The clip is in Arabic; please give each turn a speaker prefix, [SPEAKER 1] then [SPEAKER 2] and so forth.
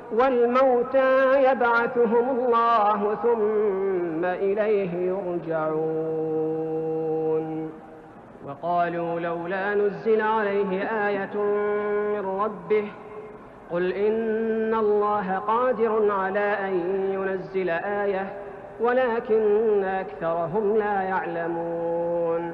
[SPEAKER 1] والموتى يبعثهم الله ثم إليه يرجعون. وقالوا لولا نزل عليه آية من ربه قل إن الله قادر على أن ينزل آية ولكن أكثرهم لا يعلمون.